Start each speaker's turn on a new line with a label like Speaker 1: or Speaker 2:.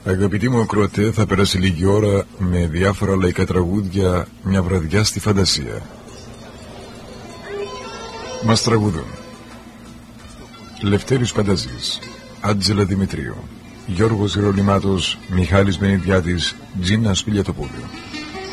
Speaker 1: Αγαπητοί μου ακροατέ, θα περάσει λίγη ώρα με διάφορα λαϊκά τραγούδια, μια βραδιά στη φαντασία. Μας τραγουδούν Λευτέρης Πανταζής, Άντζελα Δημητρίου, Γιώργος Ιερολυμάτος, Μιχάλης Μενιδιάτης, Τζίνα Σπηλιατοπούλου.